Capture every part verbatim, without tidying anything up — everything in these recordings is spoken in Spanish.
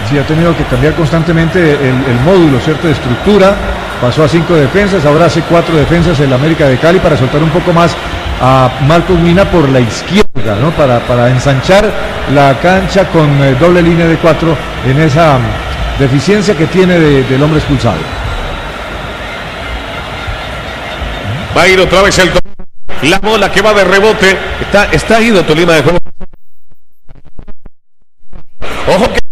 Sí, ha tenido que cambiar constantemente el, el módulo, ¿cierto?, de estructura. Pasó a cinco defensas, ahora hace cuatro defensas en la América de Cali para soltar un poco más a Marcos Mina por la izquierda, ¿no? Para, para ensanchar la cancha con eh, doble línea de cuatro en esa um, deficiencia que tiene de, del hombre expulsado. Va a ir otra vez el la bola que va de rebote. Está, está ido Tolima de juego. Ojo que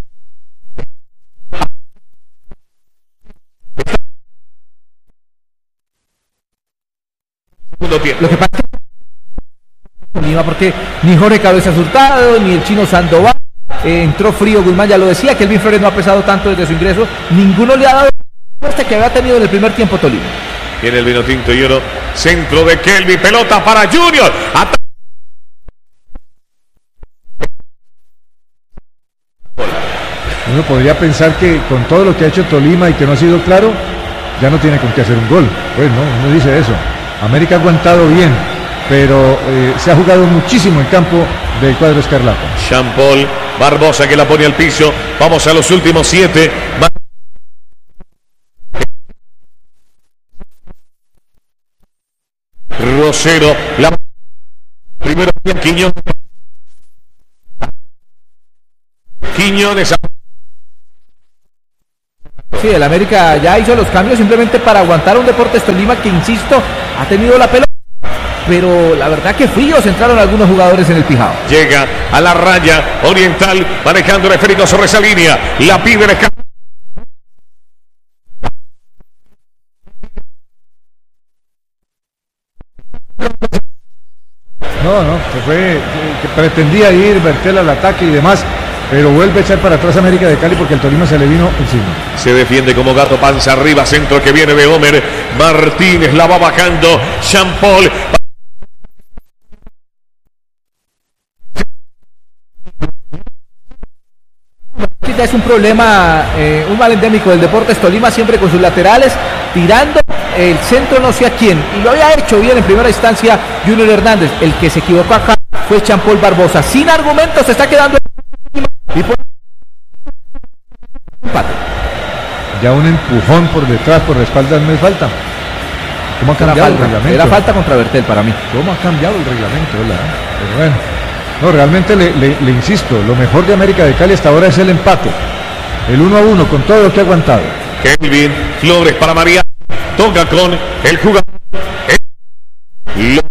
lo que pasa es que Tolima, porque ni Jorge Cabezas Hurtado ni el Chino Sandoval, eh, entró frío Guzmán, ya lo decía, que Kelvin Flores no ha pesado tanto desde su ingreso, ninguno le ha dado este que había tenido en el primer tiempo Tolima. Viene el vino tinto y oro, centro de Kelvin, pelota para Junior. At Uno podría pensar que con todo lo que ha hecho Tolima y que no ha sido claro, ya no tiene con qué hacer un gol. Pues no, uno dice eso. América ha aguantado bien, pero eh, se ha jugado muchísimo en campo del cuadro escarlata. Jean Paul Barbosa que la pone al piso. Vamos a los últimos siete. Rosero, la primero Quiñones. Quiñones. Sí, el América ya hizo los cambios simplemente para aguantar un Deportes Tolima que, insisto, ha tenido la pelota, pero la verdad que fríos entraron algunos jugadores en el Pijao. Llega a la raya Oriental, manejando el esférico sobre esa línea, la pide el escándalo. No, no, se fue, que pretendía ir Bertel al ataque y demás, pero vuelve a echar para atrás América de Cali porque el Tolima se le vino encima. Se defiende como gato, panza arriba, centro que viene de Homer Martínez, la va bajando Jean Paul. Es un problema, eh, un mal endémico del Deportes Tolima, siempre con sus laterales tirando el centro no sé a quién, y lo había hecho bien en primera instancia Junior Hernández. El que se equivocó acá fue Jean Paul Barbosa, sin argumentos se está quedando y por... empate. Ya un empujón por detrás, por la espalda no es falta. ¿Cómo ha cambiado falta, el reglamento? Era falta contra Bertel para mí. ¿Cómo ha cambiado el reglamento? Hola, pero bueno. No, realmente le, le, le insisto, lo mejor de América de Cali hasta ahora es el empate. El uno a uno con todo lo que ha aguantado. Kelvin Flores para María. Toca con el jugador. El...